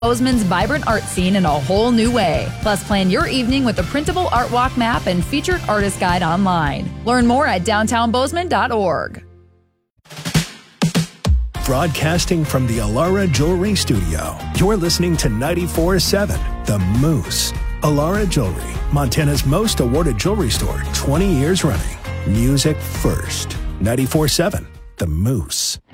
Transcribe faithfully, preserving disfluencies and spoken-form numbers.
Bozeman's vibrant art scene in a whole new way. Plus, plan your evening with a printable art walk map and featured artist guide online. Learn more at downtown bozeman dot org. Broadcasting from the Alara Jewelry Studio, you're listening to ninety-four point seven The Moose. Alara Jewelry, Montana's most awarded jewelry store, twenty years running. Music first. ninety-four point seven The Moose.